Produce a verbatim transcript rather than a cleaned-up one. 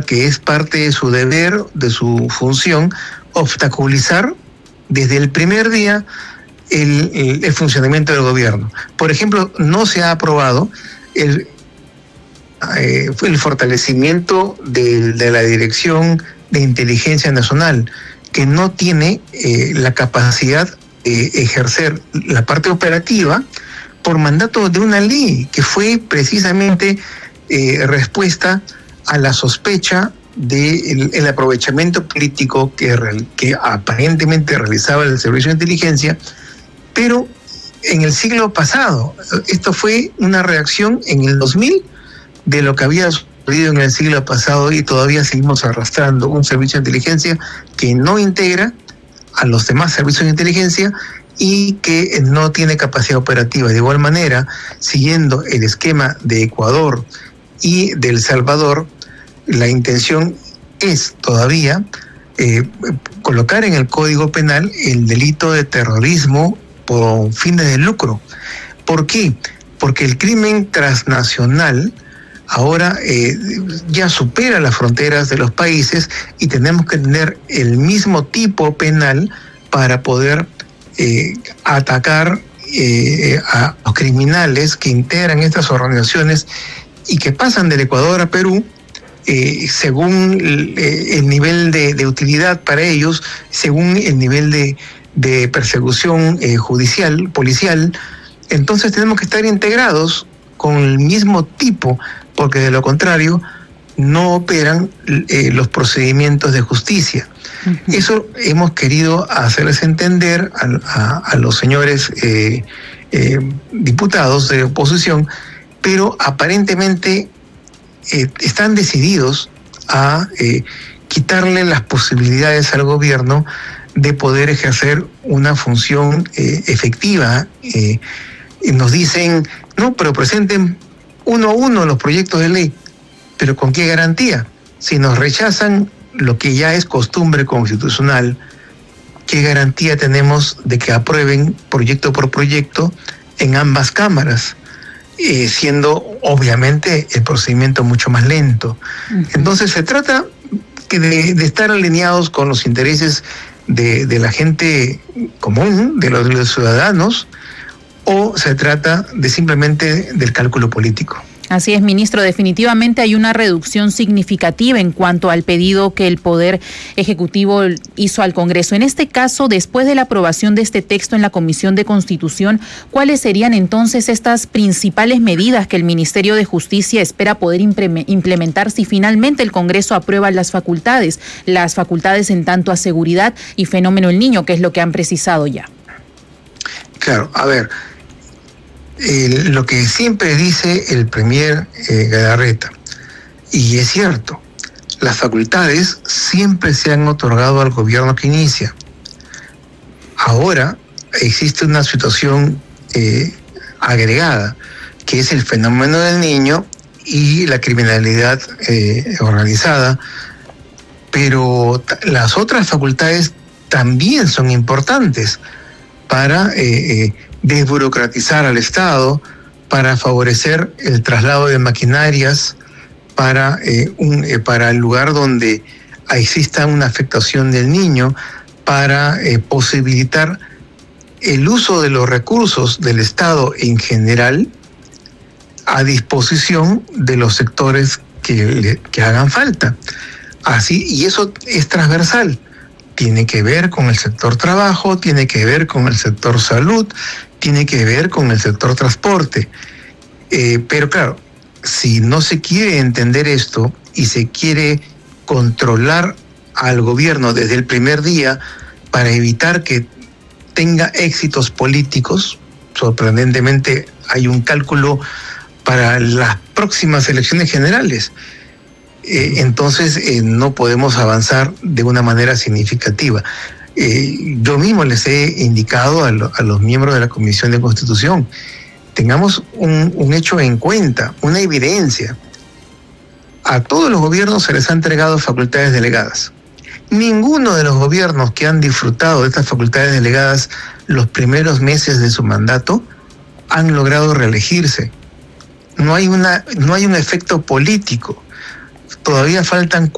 que es parte de su deber, de su función, obstaculizar desde el primer día el, el, el funcionamiento del gobierno. Por ejemplo, no se ha aprobado el, eh, el fortalecimiento de, de la Dirección de Inteligencia Nacional, que no tiene eh, la capacidad de ejercer la parte operativa por mandato de una ley que fue precisamente eh, respuesta a la sospecha del el aprovechamiento político que, que aparentemente realizaba el Servicio de Inteligencia, pero en el siglo pasado. Esto fue una reacción en el dos mil de lo que había sucedido en el siglo pasado, y todavía seguimos arrastrando un servicio de inteligencia que no integra a los demás servicios de inteligencia y que no tiene capacidad operativa. De igual manera, siguiendo el esquema de Ecuador y de El Salvador, la intención es todavía eh, colocar en el Código Penal el delito de terrorismo por fines de lucro. ¿Por qué? Porque el crimen transnacional ahora eh, ya supera las fronteras de los países y tenemos que tener el mismo tipo penal para poder eh, atacar eh, a los criminales que integran estas organizaciones y que pasan del Ecuador a Perú eh, según el, el nivel de, de utilidad para ellos, según el nivel de, de persecución eh, judicial, policial. Entonces tenemos que estar integrados con el mismo tipo, porque de lo contrario no operan eh, los procedimientos de justicia. Uh-huh. Eso hemos querido hacerles entender a, a, a los señores eh, eh, diputados de oposición, pero aparentemente eh, están decididos a eh, quitarle las posibilidades al gobierno de poder ejercer una función eh, efectiva. Eh, y nos dicen, no, pero presenten uno a uno los proyectos de ley, pero ¿con qué garantía? Si nos rechazan lo que ya es costumbre constitucional, ¿qué garantía tenemos de que aprueben proyecto por proyecto en ambas cámaras? Eh, siendo obviamente el procedimiento mucho más lento. Uh-huh. Entonces se trata que de, de estar alineados con los intereses de, de la gente común, de los, de los ciudadanos, o se trata de simplemente del cálculo político. Así es, ministro. Definitivamente hay una reducción significativa en cuanto al pedido que el Poder Ejecutivo hizo al Congreso. En este caso, después de la aprobación de este texto en la Comisión de Constitución, ¿cuáles serían entonces estas principales medidas que el Ministerio de Justicia espera poder implementar si finalmente el Congreso aprueba las facultades, las facultades en tanto a seguridad y fenómeno El Niño, que es lo que han precisado ya? Claro, a ver, Eh, lo que siempre dice el premier eh, Galarreta, y es cierto, las facultades siempre se han otorgado al gobierno que inicia. Ahora existe una situación eh, agregada, que es el fenómeno del niño y la criminalidad eh, organizada, pero t- las otras facultades también son importantes para eh, eh, desburocratizar al Estado, para favorecer el traslado de maquinarias para, eh, un, eh, para el lugar donde exista una afectación del niño, para eh, posibilitar el uso de los recursos del Estado en general a disposición de los sectores que, le, que hagan falta. Así, y eso es transversal. Tiene que ver con el sector trabajo, tiene que ver con el sector salud, tiene que ver con el sector transporte. Eh, pero claro, si no se quiere entender esto y se quiere controlar al gobierno desde el primer día para evitar que tenga éxitos políticos, sorprendentemente hay un cálculo para las próximas elecciones generales. Eh, entonces eh, no podemos avanzar de una manera significativa. Eh, yo mismo les he indicado a, lo, a los miembros de la Comisión de Constitución, tengamos un, un hecho en cuenta, una evidencia. A todos los gobiernos se les han entregado facultades delegadas. Ninguno de los gobiernos que han disfrutado de estas facultades delegadas los primeros meses de su mandato han logrado reelegirse. No hay una, no hay un efecto político. Todavía faltan